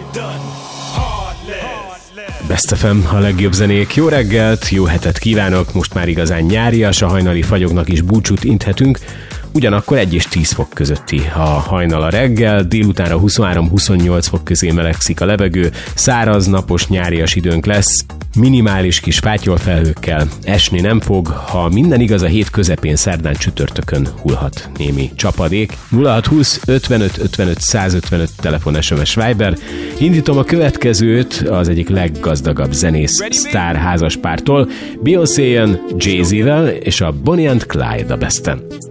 Best FM, a legjobb zenék. Jó reggelt, jó hetet kívánok, most már igazán nyárias, a hajnali fagyoknak is búcsút inthetünk. Ugyanakkor 1 és 10 fok közötti a hajnal a reggel, délutánra 23-28 fok közé melegszik a levegő, száraz, napos, nyárias időnk lesz, minimális kis fátyolfelhőkkel, esni nem fog, ha minden igaz, a hét közepén, szerdán, csütörtökön hullhat némi csapadék. 0620 55 55 155 telefon, SMS, Viber. Indítom a következőt az egyik leggazdagabb zenész sztár házaspártól, Beyoncé jön Jay-Z-vel és a Bonnie and Clyde a Besten.